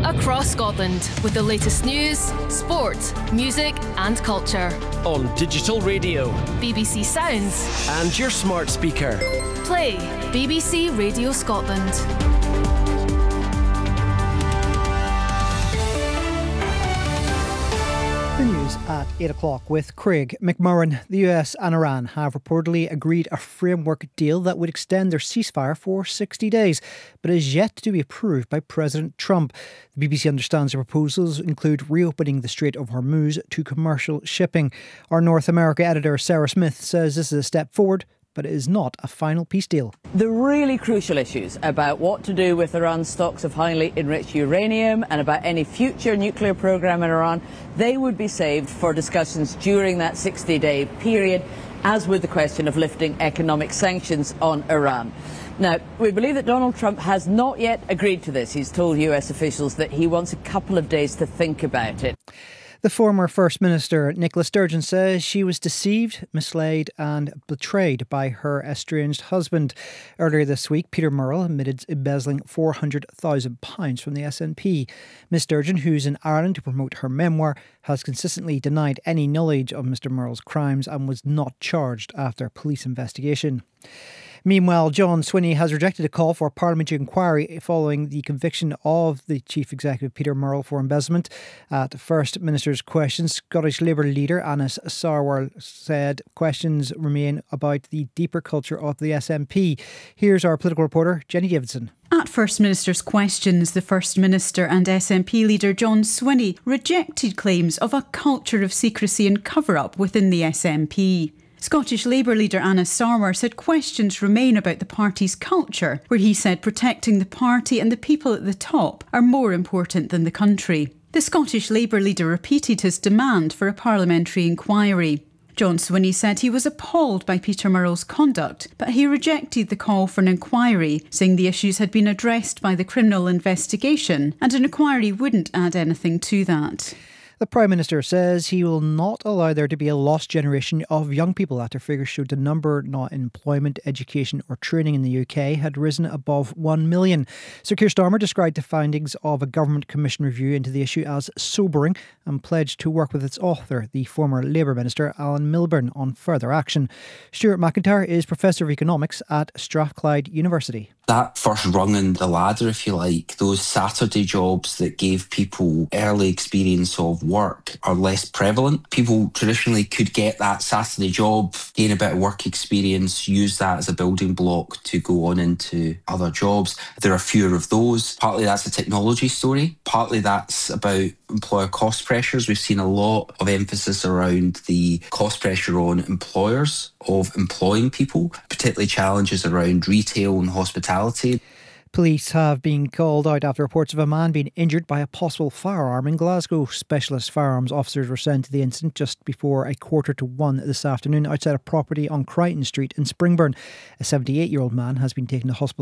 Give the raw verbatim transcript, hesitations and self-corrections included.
across Scotland with the latest news, sport, music and culture. On digital radio, B B C Sounds and your smart speaker. Play B B C Radio Scotland. The news at eight o'clock with Craig McMurran. The U S and Iran have reportedly agreed a framework deal that would extend their ceasefire for sixty days, but is yet to be approved by President Trump. The B B C understands the proposals include reopening the Strait of Hormuz to commercial shipping. Our North America editor Sarah Smith says this is a step forward, but it is not a final peace deal. The really crucial issues about what to do with Iran's stocks of highly enriched uranium and about any future nuclear program in Iran, they would be saved for discussions during that sixty-day period, as would the question of lifting economic sanctions on Iran. Now, we believe that Donald Trump has not yet agreed to this. He's told U S officials that he wants a couple of days to think about it. The former First Minister, Nicola Sturgeon, says she was deceived, misled and betrayed by her estranged husband. Earlier this week, Peter Murrell admitted embezzling four hundred thousand pounds from the S N P. Miss Sturgeon, who's in Ireland to promote her memoir, has consistently denied any knowledge of Mr Murrell's crimes and was not charged after a police investigation. Meanwhile, John Swinney has rejected a call for a parliamentary inquiry following the conviction of the Chief Executive Peter Murrell for embezzlement. At First Minister's questions, Scottish Labour leader Anas Sarwar said questions remain about the deeper culture of the S N P. Here's our political reporter, Jenny Davidson. At First Minister's questions, the First Minister and S N P leader John Swinney rejected claims of a culture of secrecy and cover-up within the S N P. Scottish Labour leader Anna Sarwar said questions remain about the party's culture, where he said protecting the party and the people at the top are more important than the country. The Scottish Labour leader repeated his demand for a parliamentary inquiry. John Swinney said he was appalled by Peter Murrell's conduct, but he rejected the call for an inquiry, saying the issues had been addressed by the criminal investigation and an inquiry wouldn't add anything to that. The Prime Minister says he will not allow there to be a lost generation of young people after figures showed the number not in employment, education or training in the U K had risen above one million. Sir Keir Starmer described the findings of a Government Commission review into the issue as sobering and pledged to work with its author, the former Labour Minister Alan Milburn, on further action. Stuart McIntyre is Professor of Economics at Strathclyde University. That first rung in the ladder, if you like, those Saturday jobs that gave people early experience of work are less prevalent. People traditionally could get that Saturday job, gain a bit of work experience, use that as a building block to go on into other jobs. There are fewer of those. Partly that's a technology story. Partly that's about employer cost pressures. We've seen a lot of emphasis around the cost pressure on employers of employing people, particularly challenges around retail and hospitality. Police have been called out after reports of a man being injured by a possible firearm in Glasgow. Specialist firearms officers were sent to the incident just before a quarter to one this afternoon outside a property on Crichton Street in Springburn. A seventy-eight-year-old man has been taken to hospital